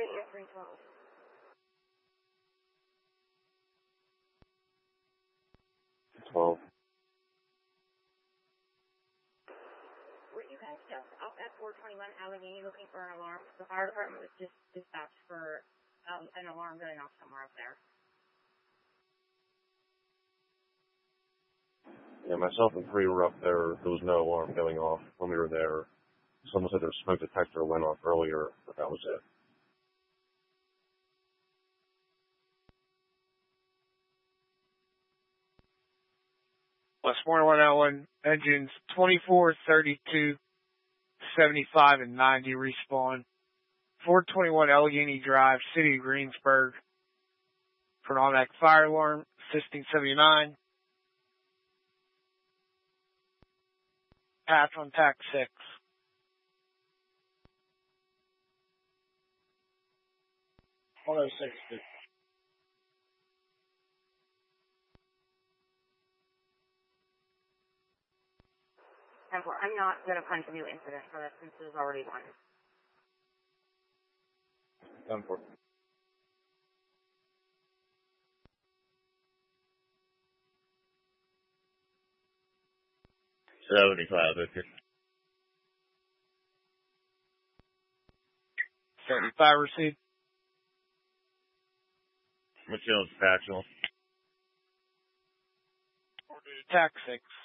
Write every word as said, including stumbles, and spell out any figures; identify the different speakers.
Speaker 1: three and three twelve.
Speaker 2: twelve.
Speaker 1: Were you guys just up at four twenty-one Allegheny looking for an alarm? The fire department was just dispatched for um, an alarm going off somewhere up there.
Speaker 2: Yeah, myself and three were up there. There was no alarm going off when we were there. Someone said their smoke detector went off earlier, but that was it.
Speaker 3: Westmoreland one oh one, engines twenty-four, thirty-two, seventy-five, and ninety respawn. four twenty-one Allegheny Drive, City of Greensburg. For an automatic fire alarm, assisting seventy-nine. Patch on tack six. one oh six.
Speaker 1: I'm not going to punch a new incident for this since there's already one.
Speaker 2: Done for.
Speaker 4: seventy-five, okay.
Speaker 3: seventy-five received.
Speaker 4: What's your patch on?
Speaker 3: Tack six.